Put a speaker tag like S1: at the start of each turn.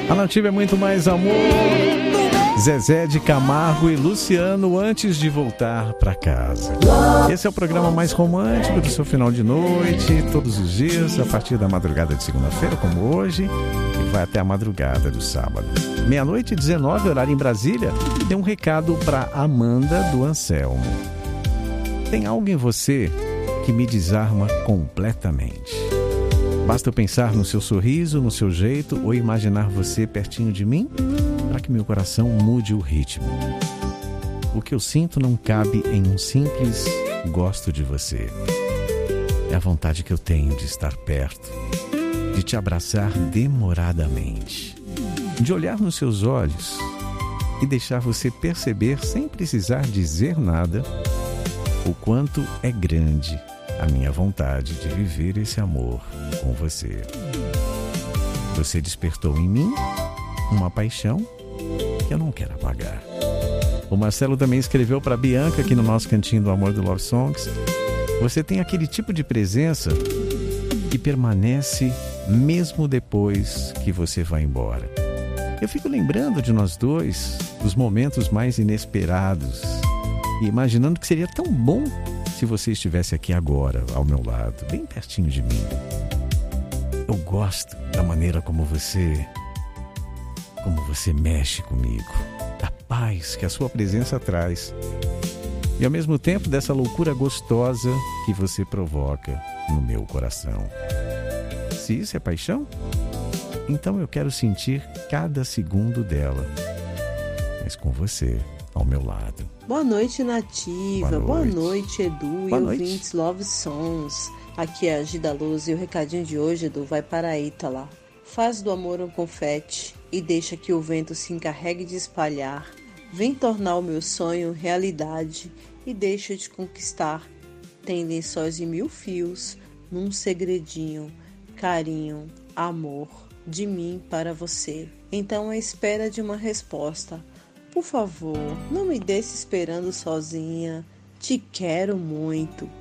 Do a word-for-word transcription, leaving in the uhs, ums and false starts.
S1: A Nativa é muito mais amor. Zezé de Camargo e Luciano, antes de voltar para casa. Esse é o programa mais romântico do seu final de noite, todos os dias, a partir da madrugada de segunda-feira, como hoje, e vai até a madrugada do sábado. Meia-noite e dezenove, horário em Brasília. Tem um recado para Amanda do Anselmo. Tem algo em você que me desarma completamente. Basta eu pensar no seu sorriso, no seu jeito, ou imaginar você pertinho de mim, para que meu coração mude o ritmo. O que eu sinto não cabe em um simples gosto de você. É a vontade que eu tenho de estar perto, de te abraçar demoradamente, de olhar nos seus olhos e deixar você perceber, sem precisar dizer nada, o quanto é grande a minha vontade de viver esse amor com você. Você despertou em mim uma paixão que eu não quero apagar. O Marcelo também escreveu para Bianca aqui no nosso Cantinho do Amor do Love Songs. Você tem aquele tipo de presença que permanece mesmo depois que você vai embora. Eu fico lembrando de nós dois, dos momentos mais inesperados, e imaginando que seria tão bom se você estivesse aqui agora, ao meu lado, bem pertinho de mim. Eu gosto da maneira como você, como você mexe comigo, da paz que a sua presença traz, e ao mesmo tempo dessa loucura gostosa que você provoca no meu coração. Se isso é paixão, então eu quero sentir cada segundo dela, mas com você ao meu lado.
S2: Boa noite, Nativa. Boa noite, Boa noite Edu. Boa e noite. Ouvintes Love Songs. Aqui é a Gida Luz e o recadinho de hoje, Edu, vai para a Ítala. Faz do amor um confete e deixa que o vento se encarregue de espalhar. Vem tornar o meu sonho realidade e deixa de conquistar. Tem lençóis e mil fios num segredinho, carinho, amor de mim para você. Então, à espera de uma resposta. Por favor, não me deixe esperando sozinha. Te quero muito.